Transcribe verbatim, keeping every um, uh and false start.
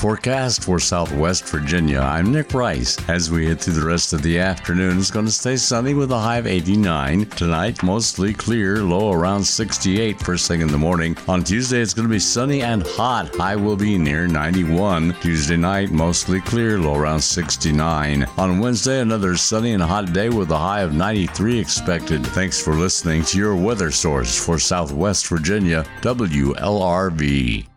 forecast for Southwest Virginia. I'm Nick Rice. As we head through the rest of the afternoon, it's going to stay sunny with a high of eighty-nine. Tonight, mostly clear, low around sixty-eight first thing in the morning. On Tuesday, it's going to be sunny and hot. High will be near ninety-one. Tuesday night, mostly clear, low around sixty-nine. On Wednesday, another sunny and hot day with a high of ninety-three expected. Thanks for listening to your weather source for Southwest Virginia, W L R V.